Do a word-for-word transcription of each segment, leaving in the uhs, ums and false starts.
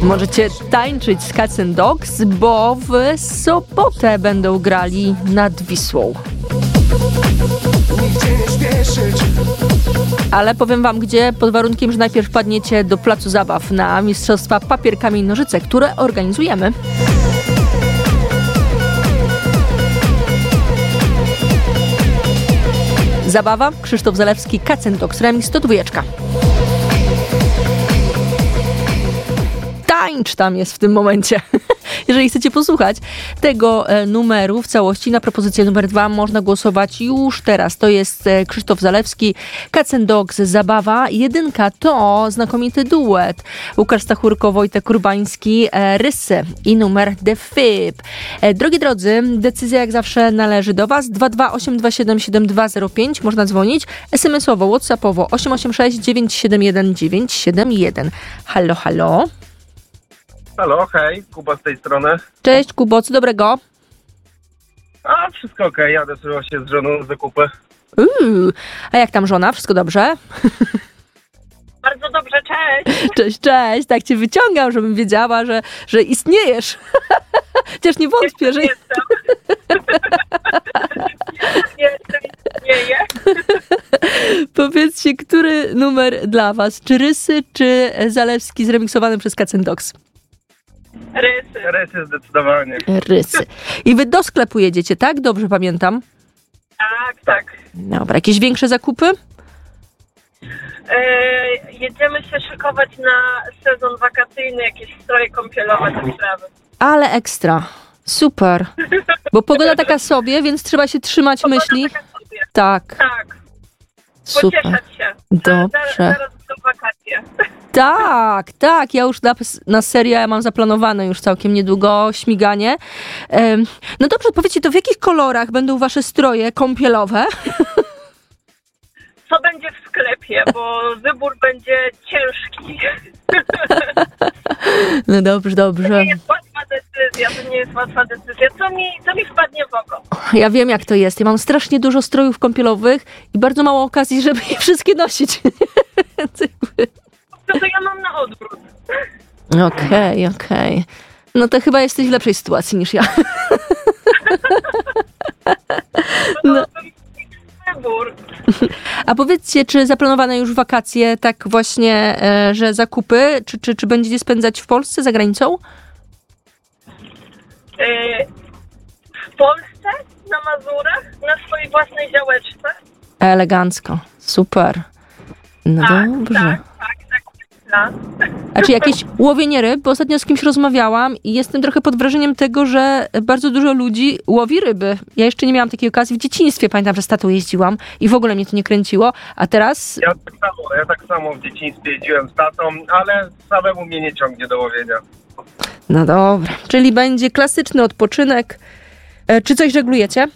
Możecie tańczyć z Cats and Dogs, bo w sobotę będą grali nad Wisłą. Ale powiem wam gdzie, pod warunkiem, że najpierw wpadniecie do placu zabaw na Mistrzostwa Papier, Kamień, Nożyce, które organizujemy. Zabawa, Krzysztof Zalewski, Cats and Dogs, remis to dwójeczka. Tańcz tam jest w tym momencie. Jeżeli chcecie posłuchać tego numeru w całości, na propozycję numer dwa można głosować już teraz. To jest Krzysztof Zalewski, Cats and Dogs, Zabawa. Jedynka to znakomity duet. Łukasz Stachurko, Wojtek Urbański, Rysy i numer The Fib. Drogie drodzy, decyzja jak zawsze należy do was. dwa dwa osiem dwa siedem siedem dwa zero pięć. Można dzwonić. es em esowo, whatsappowo osiem osiem sześć dziewięć siedem jeden dziewięć siedem jeden. Halo, halo. Halo, hej, Kuba z tej strony. Cześć Kubo, co dobrego? A, wszystko okej, okay. Jadę sobie właśnie z żoną z zakupy. Uuu, a jak tam żona? Wszystko dobrze? Bardzo dobrze, cześć. Cześć, cześć. Tak cię wyciągam, żebym wiedziała, że, że istniejesz. Chociaż nie wątpię, że... Jestem. Jestem, istnieję. Powiedzcie, który numer dla was? Czy Rysy, czy Zalewski zremiksowany przez Cats and Dogs? Rysy. Rysy zdecydowanie. Rysy. I wy do sklepu jedziecie, tak? Dobrze pamiętam? Tak, tak. Dobra, jakieś większe zakupy? E, jedziemy się szykować na sezon wakacyjny, jakieś stroje kąpielowe, te sprawy. Ale ekstra. Super. Bo pogoda taka sobie, więc trzeba się trzymać Pogoda myśli. taka sobie. Tak. Tak. Super. Pocieszać się. Dobrze. Zaraz, zaraz są wakacje. Tak, tak. Ja już na, na serię ja mam zaplanowane już całkiem niedługo śmiganie. Ym, no dobrze, powiedzcie, to w jakich kolorach będą wasze stroje kąpielowe? Co będzie w sklepie, bo wybór będzie ciężki. No dobrze, To dobrze. nie jest łatwa decyzja, to nie jest łatwa decyzja. Co mi, co mi wpadnie w oko? Ja wiem, jak to jest. Ja mam strasznie dużo strojów kąpielowych i bardzo mało okazji, żeby je wszystkie nosić. To, to ja mam na odwrót. Okej, okej. No to chyba jesteś w lepszej sytuacji niż ja. No. Wybór. A powiedzcie, czy zaplanowane już wakacje, tak właśnie, e, że zakupy, czy, czy, czy będziecie spędzać w Polsce, za granicą? Yy, w Polsce, na Mazurach, na swojej własnej działeczce. Elegancko, super. No Tak, dobrze. tak, tak, tak. tak. A czy jakieś łowienie ryb? Bo ostatnio z kimś rozmawiałam i jestem trochę pod wrażeniem tego, że bardzo dużo ludzi łowi ryby. Ja jeszcze nie miałam takiej okazji w dzieciństwie. Pamiętam, że z tatą jeździłam i w ogóle mnie to nie kręciło. A teraz... Ja tak samo, ja tak samo w dzieciństwie jeździłem z tatą, ale samemu mnie nie ciągnie do łowienia. No dobra. Czyli będzie klasyczny odpoczynek. E, czy coś żeglujecie?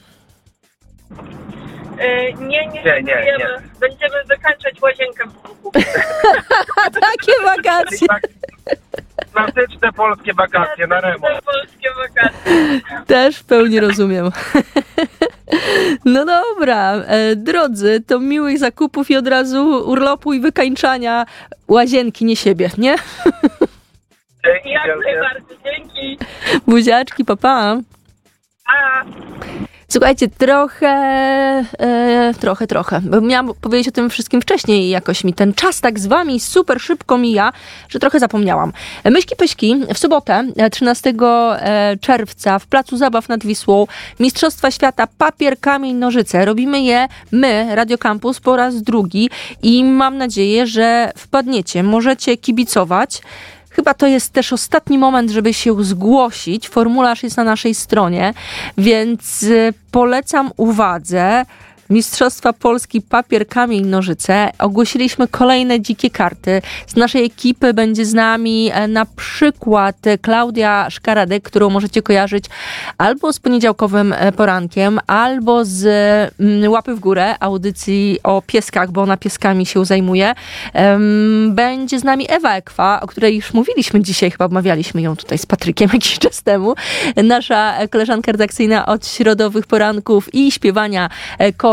Yy, nie, nie, Nie, nie, nie. żeglujemy. Będziemy wykańczać łazienkę w domku. Takie wakacje. Tak, klasyczne polskie wakacje na remont. Polskie wakacje. Też w pełni rozumiem. No dobra, e, drodzy, to miłych zakupów i od razu urlopu i wykańczania łazienki, nie siebie, nie? Dzięki Jak wielkie. najbardziej, dzięki. Buziaczki, pa, pa. A. Słuchajcie, trochę, e, trochę, trochę. Bo miałam powiedzieć o tym wszystkim wcześniej i jakoś mi ten czas tak z wami super szybko mija, że trochę zapomniałam. Myszki Pyśki w sobotę, trzynastego czerwca w Placu Zabaw nad Wisłą, Mistrzostwa Świata Papier, Kamień, Nożyce. Robimy je my, Radio Campus, po raz drugi i mam nadzieję, że wpadniecie. Możecie kibicować. Chyba to jest też ostatni moment, żeby się zgłosić. Formularz jest na naszej stronie, więc polecam uwadze. Mistrzostwa Polski Papier, Kamień, Nożyce. Ogłosiliśmy kolejne dzikie karty. Z naszej ekipy będzie z nami na przykład Klaudia Szkaradek, którą możecie kojarzyć albo z poniedziałkowym porankiem, albo z Łapy w Górę, audycji o pieskach, bo ona pieskami się zajmuje. Będzie z nami Ewa Ekwa, o której już mówiliśmy dzisiaj, chyba omawialiśmy ją tutaj z Patrykiem jakiś czas temu. Nasza koleżanka redakcyjna od środowych poranków i śpiewania koru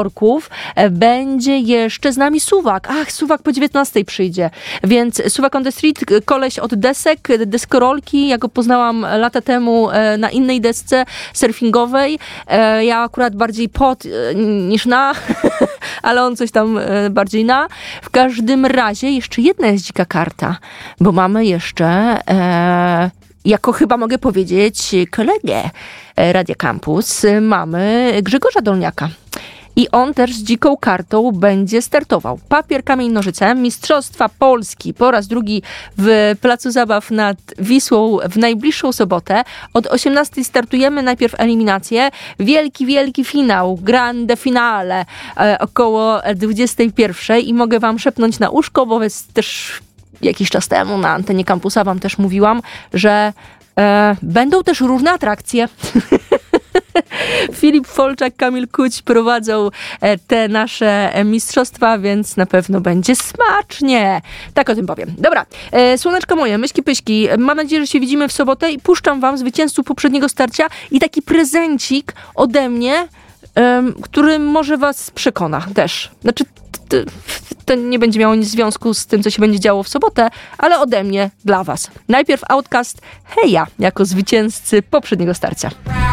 wieczorków e, będzie jeszcze z nami Suwak. Ach, Suwak po dziewiętnastej przyjdzie. Więc Suwak on the Street, koleś od desek, deskorolki. Ja go poznałam lata temu e, na innej desce surfingowej. E, ja akurat bardziej pod e, niż na, ale on coś tam e, bardziej na. W każdym razie jeszcze jedna jest dzika karta, bo mamy jeszcze e, jako chyba mogę powiedzieć kolegę Radia Campus, mamy Grzegorza Dolniaka. I on też z dziką kartą będzie startował. Papier, kamień, nożyce. Mistrzostwa Polski po raz drugi w Placu Zabaw nad Wisłą w najbliższą sobotę. Od osiemnastej startujemy, najpierw eliminację. Wielki, wielki finał, grande finale e, około dwudziestej pierwszej i mogę wam szepnąć na uszko, bo jest też jakiś czas temu na antenie kampusa wam też mówiłam, że e, będą też różne atrakcje. Filip Folczak, Kamil Kuć prowadzą te nasze mistrzostwa, więc na pewno będzie smacznie. Tak o tym powiem. Dobra, słoneczko moje, myśki pyśki, mam nadzieję, że się widzimy w sobotę i puszczam wam zwycięzców poprzedniego starcia i taki prezencik ode mnie, który może was przekona też. Znaczy, to nie będzie miało nic związku z tym, co się będzie działo w sobotę, ale ode mnie dla was. Najpierw Outcast, Heja, jako zwycięzcy poprzedniego starcia.